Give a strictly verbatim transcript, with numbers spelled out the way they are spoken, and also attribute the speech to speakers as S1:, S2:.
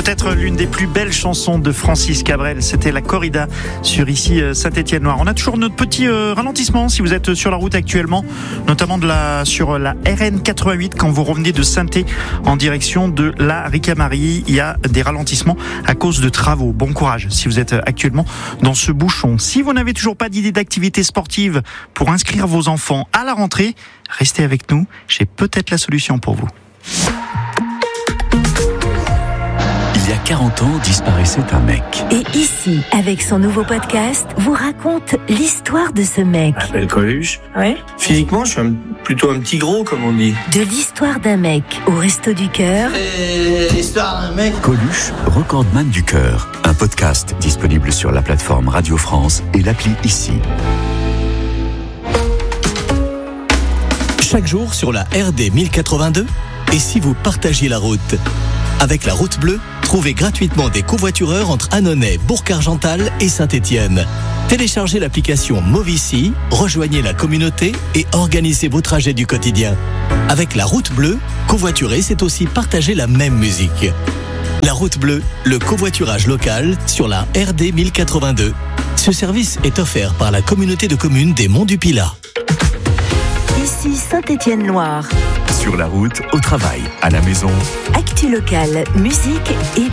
S1: Peut-être l'une des plus belles chansons de Francis Cabrel, c'était la corrida sur ici Saint-Étienne-Noire. On a toujours notre petit euh, ralentissement si vous êtes sur la route actuellement, notamment de la, sur la R N quatre-vingt-huit quand vous revenez de Saint-Étienne en direction de la Ricamarie. Il y a des ralentissements à cause de travaux. Bon courage si vous êtes actuellement dans ce bouchon. Si vous n'avez toujours pas d'idée d'activité sportive pour inscrire vos enfants à la rentrée, restez avec nous, j'ai peut-être la solution pour vous.
S2: Il y a quarante ans, disparaissait un mec.
S3: Et ici, avec son nouveau podcast, vous raconte l'histoire de ce mec.
S4: Je m'appelle Coluche.
S3: Ouais.
S4: Physiquement, je suis un, plutôt un petit gros, comme on dit.
S3: De l'histoire d'un mec au Resto du Cœur.
S4: Et l'histoire d'un mec.
S2: Coluche, recordman du cœur. Un podcast disponible sur la plateforme Radio France et l'appli Ici.
S5: Chaque jour sur la R D mille quatre-vingt-deux, et si vous partagiez la route ? Avec la route bleue, trouvez gratuitement des covoitureurs entre Annonay, Bourg-Argental et Saint-Étienne. Téléchargez l'application Movici, rejoignez la communauté et organisez vos trajets du quotidien. Avec la route bleue, covoiturer, c'est aussi partager la même musique. La route bleue, le covoiturage local sur la R D mille quatre-vingt-deux. Ce service est offert par la communauté de communes des Monts du Pilat.
S3: Ici Saint-Étienne-Noire.
S2: Sur la route, au travail, à la maison.
S3: Actu locale, musique et